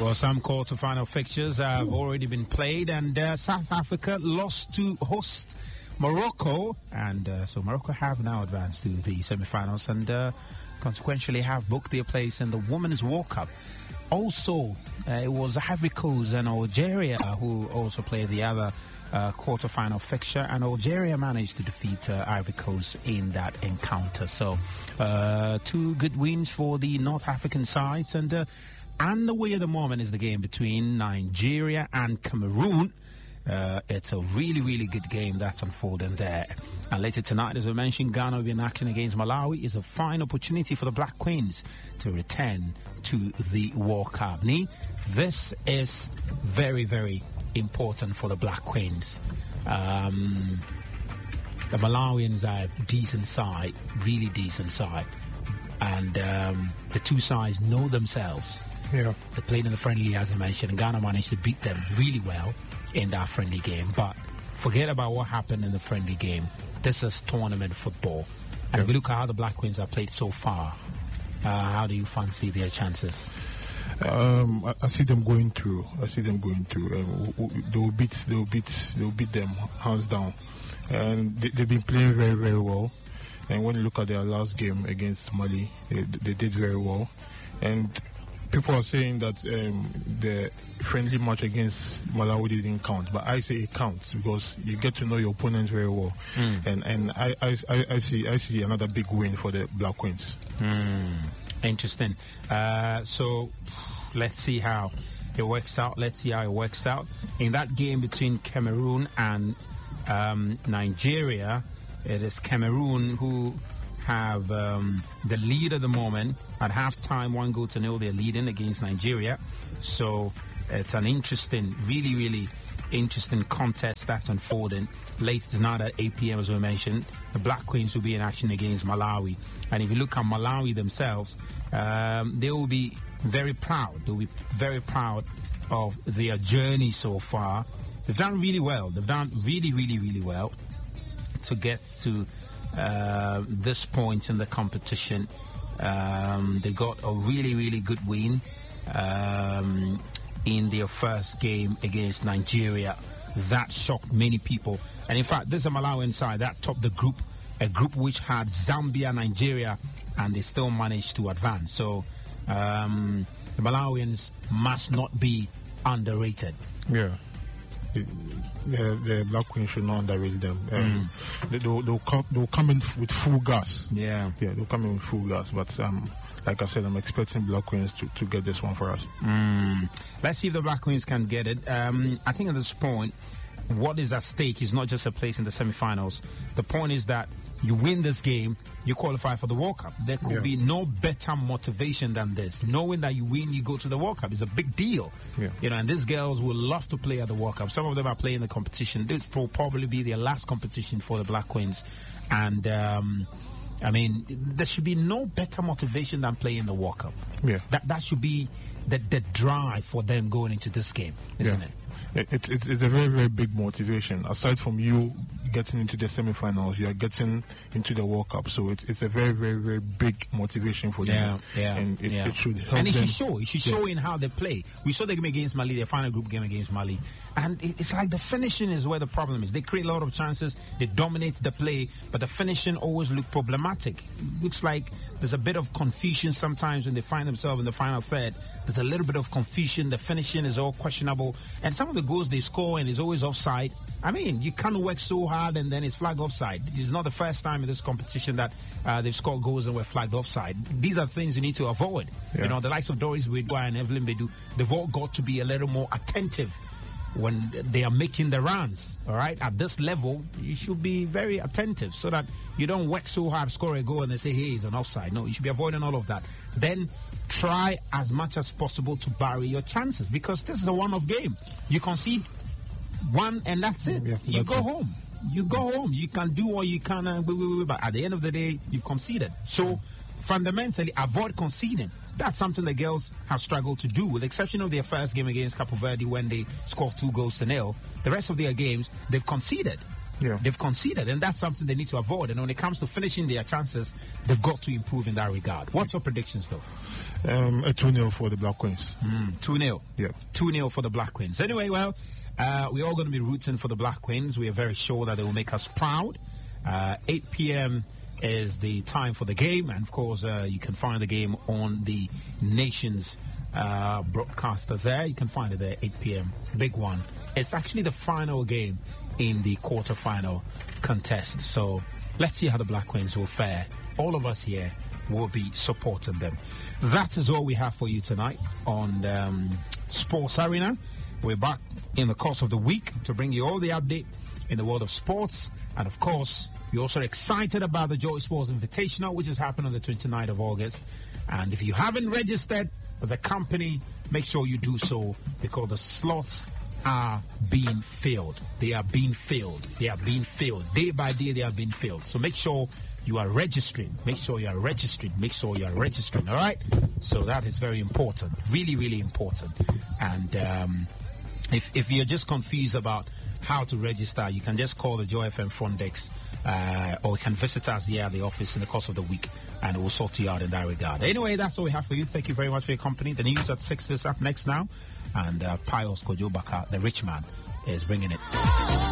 Well, some quarter-final fixtures have already been played, and South Africa lost to host Morocco, and so Morocco have now advanced to the semi-finals and consequentially have booked their place in the Women's World Cup. Also, it was Ivory Coast and Algeria who also played the other quarter-final fixture, and Algeria managed to defeat Ivory Coast in that encounter. So, two good wins for the North African sides, and the way at the moment is the game between Nigeria and Cameroon. It's a really, really good game that's unfolding there. And later tonight, as we mentioned, Ghana will be in action against Malawi. Is a fine opportunity for the Black Queens to return to the World Cup. This is very, very important for the Black Queens. The Malawians are a decent side, really decent side. And the two sides know themselves. Yeah. They played in the friendly, as I mentioned, and Ghana managed to beat them really well in that friendly game. But forget about what happened in the friendly game. This is tournament football. And if you look at how the Black Queens have played so far, how do you fancy their chances? I see them going through. They'll beat them hands down. And they've been playing very, very well. And when you look at their last game against Mali, they did very well. And people are saying that the friendly match against Malawi didn't count, but I say it counts because you get to know your opponents very well. And I see another big win for the Black Queens. Interesting. So let's see how it works out. In that game between Cameroon and Nigeria, it is Cameroon who have the lead at the moment. At halftime, 1-0 they're leading against Nigeria. So it's an interesting, really, really interesting contest that's unfolding. Late tonight at 8 p.m. as we mentioned, the Black Queens will be in action against Malawi. And if you look at Malawi themselves, they will be very proud. They'll be very proud of their journey so far. They've done really well. They've done really, really, really well to get to this point in the competition. They got a really, really good win in their first game against Nigeria. That shocked many people. And in fact, this is a Malawian side that topped the group, a group which had Zambia, Nigeria, and they still managed to advance. So the Malawians must not be underrated. Yeah. The Black Queens should not underrate them. They'll come in with full gas. Yeah, they'll come in with full gas. But like I said, I'm expecting Black Queens to get this one for us. Let's see if the Black Queens can get it. I think at this point, what is at stake is not just a place in the semi-finals. The point is that you win this game, you qualify for the World Cup. There could be no better motivation than this. Knowing that you win, you go to the World Cup is a big deal. And these girls will love to play at the World Cup. Some of them are playing the competition. This will probably be their last competition for the Black Queens. And I mean, there should be no better motivation than playing the World Cup. That should be the drive for them going into this game, isn't it? It's a very, very big motivation. Aside from you getting into the semi-finals, you are getting into the World Cup. So it's a very, very, very big motivation for them. And it should help them. And it should show. It should show in how they play. We saw the game against Mali, their final group game against Mali. And it's like the finishing is where the problem is. They create a lot of chances. They dominate the play. But the finishing always look problematic. It looks like there's a bit of confusion sometimes when they find themselves in the final third. There's a little bit of confusion. The finishing is all questionable. And some of the goals they score and is always offside. I mean, you can't work so hard and then it's flagged offside. It's not the first time in this competition that they've scored goals and were flagged offside. These are things you need to avoid. You know, the likes of Doris Wedwa and Evelyn Bedu, they've all got to be a little more attentive when they are making the runs. All right, at this level, you should be very attentive so that you don't work so hard, score a goal, and they say, hey, it's an offside. No, you should be avoiding all of that. Then try as much as possible to bury your chances, because this is a one-off game. You concede one and that's it. You go home. You go home. You can do what you can, but at the end of the day, you've conceded. So fundamentally, avoid conceding. That's something the girls have struggled to do, with the exception of their first game against Cape Verde when they scored 2-0. The rest of their games, they've conceded. Yeah. They've conceded, and that's something they need to avoid. And when it comes to finishing their chances, they've got to improve in that regard. What's your predictions, though? A 2-0 for the Black Queens. 2-0. Yeah. 2-0 for the Black Queens. Anyway, well, we're all going to be rooting for the Black Queens. We are very sure that they will make us proud. 8 p.m. is the time for the game, and of course, you can find the game on the Nations broadcaster there. You can find it there, 8 p.m. Big one. It's actually the final game in the quarterfinal contest. So let's see how the Black Queens will fare. All of us here will be supporting them. That is all we have for you tonight on Sports Arena. We're back in the course of the week to bring you all the update in the world of sports. And of course, we're also excited about the Joy Sports Invitational, which is happening on the 29th of August. And if you haven't registered as a company, make sure you do so, because the slots are being filled. They are being filled. They are being filled. Day by day, they are being filled. So make sure you are registering. Make sure you are registering. Make sure you are registering. All right? So that is very important. Really, really important. And if you're just confused about how to register, you can just call the Joy FM front desk, or you can visit us here at the office in the course of the week, and we'll sort you out in that regard. Anyway, that's all we have for you. Thank you very much for your company. The news at 6 is up next now, and Pius Kojo Baka, the rich man, is bringing it.